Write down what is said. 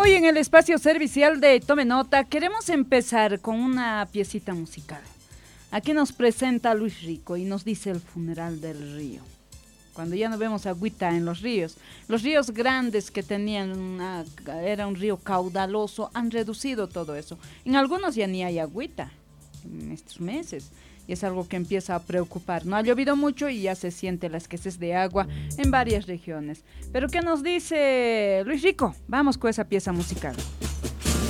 Hoy en el espacio servicial de Tome Nota queremos empezar con una piecita musical. Aquí nos presenta Luis Rico y nos dice el funeral del río. Cuando ya no vemos agüita en los ríos grandes que tenían era un río caudaloso, han reducido todo eso. En algunos ya ni hay agüita en estos meses. Y es algo que empieza a preocupar. No ha llovido mucho y ya se siente la escasez de agua en varias regiones. Pero ¿qué nos dice Luis Rico? Vamos con esa pieza musical.